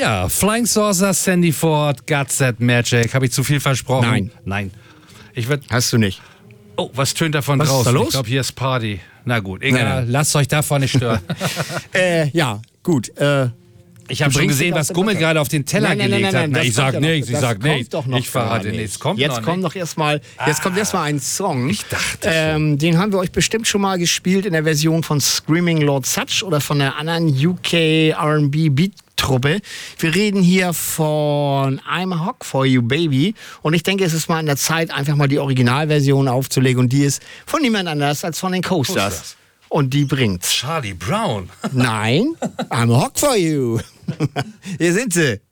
Ja, Flying Saucer, Sandy Ford, Got That Magic. Habe ich zu viel versprochen? Nein. Hast du nicht. Oh, was tönt davon Was ist draußen? da los? Ich glaube, hier ist Party. Na gut, egal. Lasst euch davon nicht stören. Ja, gut. Ich habe schon gesehen, was Gummel gerade auf den Teller gelegt hat. Na, ich sag nichts, Ich verrate nichts. Jetzt kommt erstmal ein Song. Ich dachte den haben wir euch bestimmt schon mal gespielt in der Version von Screaming Lord Sutch oder von der anderen UK R&B Beat Truppe. Wir reden hier von I'm a Hawk for You, Baby. Und ich denke, es ist mal an der Zeit, einfach mal die Originalversion aufzulegen. Und die ist von niemand anders als von den Coasters. Und die bringt's. Charlie Brown. Nein, I'm a Hawk for You. Hier sind sie.